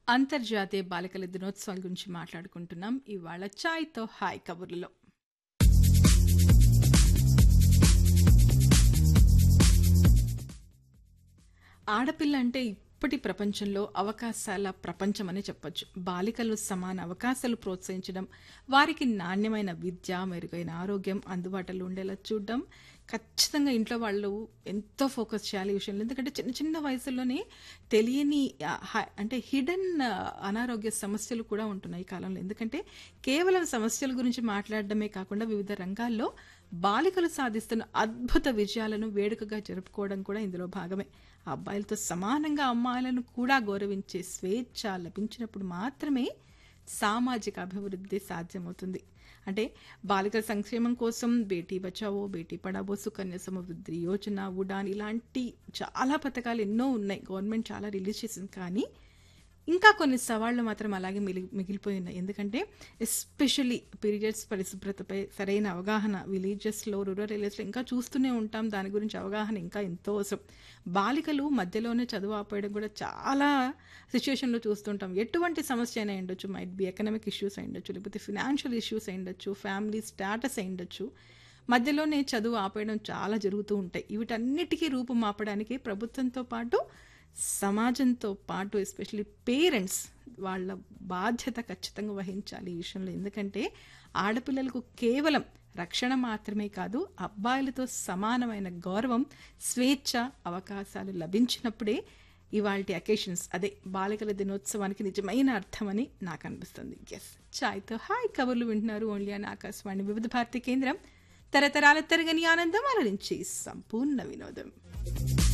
అంతర్జాతీయ బాలికల దినోత్సవాల గురించి మాట్లాడుకుంటున్నాం ఇవాళ చాయ్తో హాయ్ కబుర్లలో. ఆడపిల్ల అంటే ఇప్పటి ప్రపంచంలో అవకాశాల ప్రపంచం అని చెప్పొచ్చు. బాలికలు సమాన అవకాశాలు ప్రోత్సహించడం, వారికి నాణ్యమైన విద్య, మెరుగైన ఆరోగ్యం అందుబాటులో ఉండేలా చూడడం, ఖచ్చితంగా ఇంట్లో వాళ్ళు ఎంతో ఫోకస్ చేయాలి ఈ విషయంలో. ఎందుకంటే చిన్న చిన్న వయసులోనే తెలియని అంటే హిడెన్ అనారోగ్య సమస్యలు కూడా ఉంటున్నాయి ఈ కాలంలో. ఎందుకంటే కేవలం సమస్యల గురించి మాట్లాడడమే కాకుండా వివిధ రంగాల్లో బాలికలు సాధిస్తున్న అద్భుత విజయాలను వేడుకగా జరుపుకోవడం కూడా ఇందులో భాగమే. అబ్బాయిలతో సమానంగా అమ్మాయిలను కూడా గౌరవించే స్వేచ్ఛ లభించినప్పుడు మాత్రమే సామాజిక అభివృద్ధి సాధ్యమవుతుంది. అంటే బాలికల సంక్షేమం కోసం బేటీ బచావో, బేటీ పడావో, సుకన్య సమృద్ధి యోజన, ఉడాన్ ఇలాంటి చాలా పథకాలు ఎన్నో ఉన్నాయి. గవర్నమెంట్ చాలా రిలీజ్ చేసింది. కానీ ఇంకా కొన్ని సవాళ్లు మాత్రం అలాగే మిగిలిపోయి ఉన్నాయి. ఎందుకంటే ఎస్పెషల్లీ పీరియడ్స్ పరిశుభ్రతపై సరైన అవగాహన విలేజెస్లో, రూరల్ ఏరియాస్లో ఇంకా చూస్తూనే ఉంటాం. దాని గురించి అవగాహన ఇంకా ఎంతో అవసరం. బాలికలు మధ్యలోనే చదువు ఆపేయడం కూడా చాలా సిచ్యువేషన్లో చూస్తుంటాం. ఎటువంటి సమస్య అయినా ఉండొచ్చు, మైట్ బి ఎకనామిక్ ఇష్యూస్ అయి ఉండొచ్చు, లేకపోతే ఫినాన్షియల్ ఇష్యూస్ అయి ఉండొచ్చు, ఫ్యామిలీ స్టేటస్ అయి ఉండొచ్చు. మధ్యలోనే చదువు ఆపేయడం చాలా జరుగుతూ ఉంటాయి. వీటన్నిటికీ రూపు మాపడానికి ప్రభుత్వంతో పాటు సమాజంతో పాటు ఎస్పెషల్లీ పేరెంట్స్ వాళ్ళ బాధ్యత ఖచ్చితంగా వహించాలి ఈ విషయంలో. ఎందుకంటే ఆడపిల్లలకు కేవలం రక్షణ మాత్రమే కాదు, అబ్బాయిలతో సమానమైన గౌరవం, స్వేచ్ఛ, అవకాశాలు లభించినప్పుడే ఇవాల్టి అకేషన్స్, అదే బాలికల దినోత్సవానికి నిజమైన అర్థమని నాకు అనిపిస్తుంది. ఎస్, చాయ్తో హాయ్ కబుర్లు వింటున్నారు ఓన్లీ అని ఆకాశవాణి వివిధ భారతి కేంద్రం. తరతరాల తరగని ఆనందం అలరించి సంపూర్ణ వినోదం.